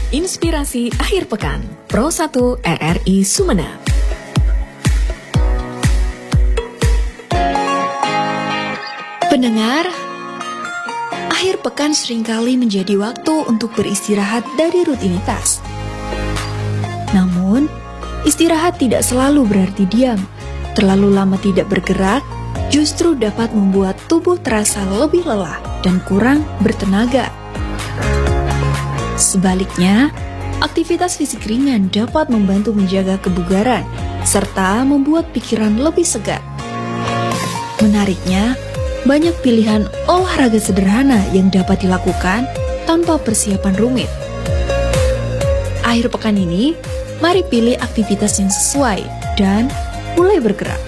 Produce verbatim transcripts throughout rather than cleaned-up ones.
Inspirasi Akhir Pekan, Pro satu R R I Sumeneb. Pendengar, akhir pekan seringkali menjadi waktu untuk beristirahat dari rutinitas. Namun, istirahat tidak selalu berarti diam. Terlalu lama tidak bergerak justru dapat membuat tubuh terasa lebih lelah dan kurang bertenaga. Sebaliknya, aktivitas fisik ringan dapat membantu menjaga kebugaran serta membuat pikiran lebih segar. Menariknya, banyak pilihan olahraga sederhana yang dapat dilakukan tanpa persiapan rumit. Akhir pekan ini, mari pilih aktivitas yang sesuai dan mulai bergerak.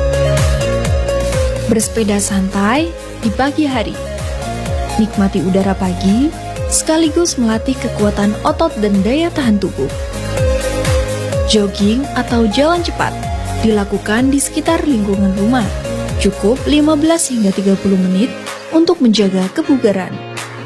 Bersepeda santai di pagi hari. Nikmati udara pagi, sekaligus melatih kekuatan otot dan daya tahan tubuh. Jogging atau jalan cepat dilakukan di sekitar lingkungan rumah. Cukup lima belas hingga tiga puluh menit untuk menjaga kebugaran.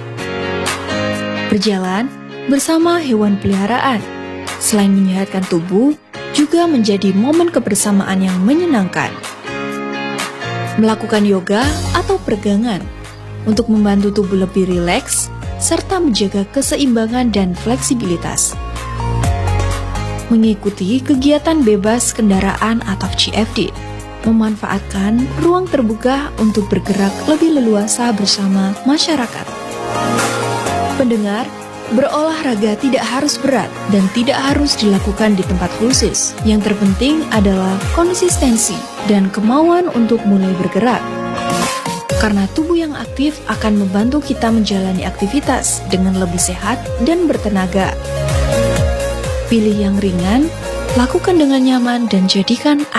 Berjalan bersama hewan peliharaan, selain menyehatkan tubuh, juga menjadi momen kebersamaan yang menyenangkan. Melakukan yoga atau peregangan untuk membantu tubuh lebih rileks, serta menjaga keseimbangan dan fleksibilitas. Mengikuti kegiatan bebas kendaraan atau C F D, memanfaatkan ruang terbuka untuk bergerak lebih leluasa bersama masyarakat. Pendengar, berolahraga tidak harus berat dan tidak harus dilakukan di tempat khusus. Yang terpenting adalah konsistensi dan kemauan untuk mulai bergerak. Karena tubuh yang aktif akan membantu kita menjalani aktivitas dengan lebih sehat dan bertenaga. Pilih yang ringan, lakukan dengan nyaman dan jadikan